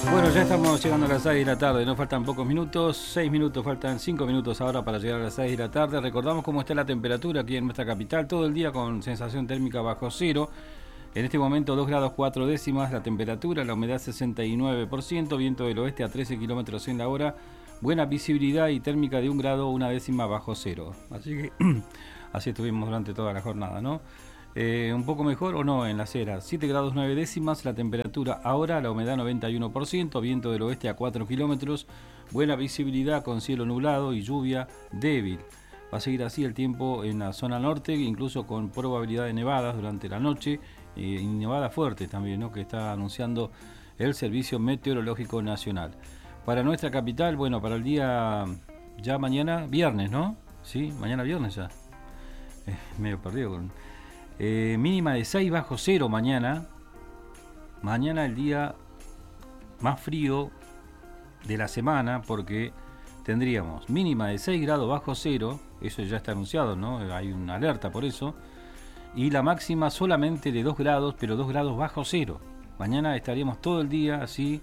Bueno, ya estamos llegando a las 6 de la tarde, nos faltan pocos minutos, 6 minutos, faltan 5 minutos ahora para llegar a las 6 de la tarde. Recordamos cómo está la temperatura aquí en nuestra capital, todo el día con sensación térmica bajo cero. En este momento 2 grados 4 décimas la temperatura, la humedad 69%, viento del oeste a 13 kilómetros en la hora, buena visibilidad y térmica de 1 grado 1 décima bajo cero. Así que así estuvimos durante toda la jornada, ¿no? Un poco mejor o no en las eras, 7 grados 9 décimas la temperatura ahora, la humedad 91%, viento del oeste a 4 kilómetros, buena visibilidad con cielo nublado y lluvia débil. Va a seguir así el tiempo en la zona norte, incluso con probabilidad de nevadas durante la noche y nevadas fuertes también, ¿no?, que está anunciando el Servicio Meteorológico Nacional. Para nuestra capital, bueno, para el día ya mañana, viernes, ¿no? Sí, mañana viernes ya. Medio perdido con... mínima de 6 bajo cero mañana. Mañana el día más frío de la semana porque tendríamos mínima de 6 grados bajo cero, eso ya está anunciado, ¿no? Hay una alerta por eso. Y la máxima solamente de 2 grados, pero 2 grados bajo cero. Mañana estaríamos todo el día así,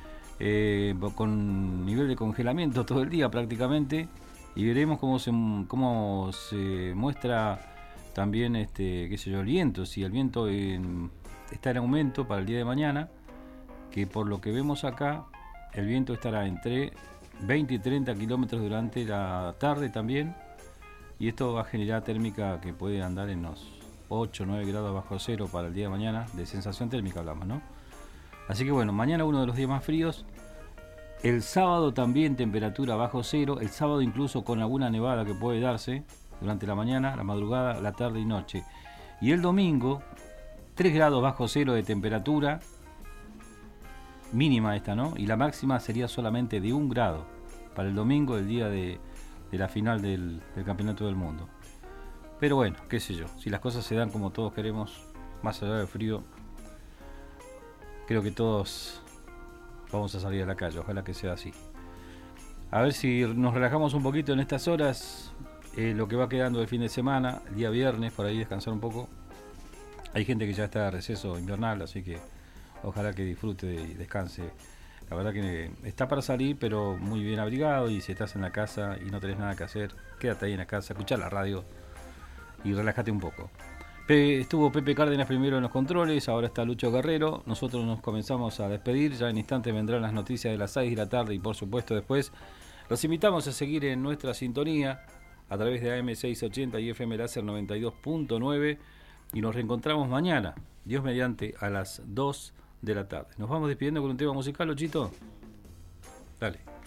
con nivel de congelamiento todo el día prácticamente. Y veremos cómo se muestra también qué sé yo, el viento. Si el viento está en aumento para el día de mañana, que por lo que vemos acá, el viento estará entre 20 y 30 kilómetros durante la tarde también. Y esto va a generar térmica que puede andar en los 8 o 9 grados bajo cero para el día de mañana, de sensación térmica hablamos, ¿no? Así que bueno, mañana uno de los días más fríos. El sábado también temperatura bajo cero, el sábado incluso con alguna nevada que puede darse durante la mañana, la madrugada, la tarde y noche. Y el domingo, 3 grados bajo cero de temperatura, mínima esta, ¿no? Y la máxima sería solamente de 1 grado para el domingo, el día de la final del Campeonato del Mundo. Pero bueno, qué sé yo, si las cosas se dan como todos queremos, más allá del frío, creo que todos vamos a salir a la calle, ojalá que sea así. A ver si nos relajamos un poquito en estas horas, lo que va quedando del fin de semana, el día viernes, por ahí descansar un poco. Hay gente que ya está de receso invernal, así que ojalá que disfrute y descanse. La verdad que está para salir, pero muy bien abrigado, y si estás en la casa y no tenés nada que hacer, quédate ahí en la casa, escuchá la radio y relájate un poco. Estuvo Pepe Cárdenas primero en los controles, ahora está Lucho Guerrero. Nosotros nos comenzamos a despedir, ya en instantes vendrán las noticias de las 6 de la tarde y por supuesto después los invitamos a seguir en nuestra sintonía a través de AM680 y FM Láser 92.9 y nos reencontramos mañana, Dios mediante, a las 2 de la tarde. Nos vamos despidiendo con un tema musical, Luchito. Dale.